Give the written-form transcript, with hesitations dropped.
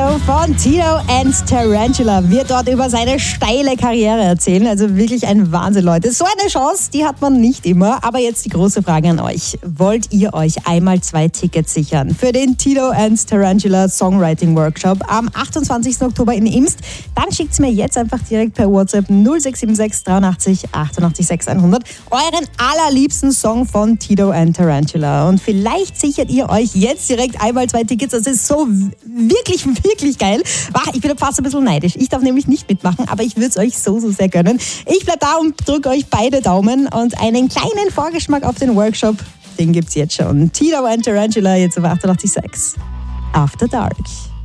Show von Tito and Tarantula wird dort über seine steile Karriere erzählen. Also wirklich ein Wahnsinn, Leute. So eine Chance, die hat man nicht immer. Aber jetzt die große Frage an euch. Wollt ihr euch einmal 2 Tickets sichern für den Tito and Tarantula Songwriting Workshop am 28. Oktober in Imst? Dann schickt's mir jetzt einfach direkt per WhatsApp 0676 83 88 6100 euren allerliebsten Song von Tito and Tarantula. Und vielleicht sichert ihr euch jetzt direkt einmal 2 Tickets. Das ist so wirklich, wirklich geil. Ich bin fast ein bisschen neidisch. Ich darf nämlich nicht mitmachen, aber ich würde es euch so sehr gönnen. Ich bleibe da und drücke euch beide Daumen und einen kleinen Vorgeschmack auf den Workshop, den gibt's jetzt schon. Tito and Tarantula jetzt auf 88.6 After Dark.